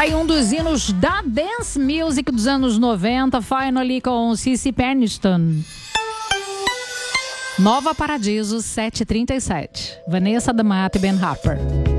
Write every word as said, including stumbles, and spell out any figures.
Aí um dos hinos da Dance Music dos anos noventa, Finally com Cici Peniston. Nova Paradiso, sete e trinta e sete. Vanessa da Mata e Ben Harper.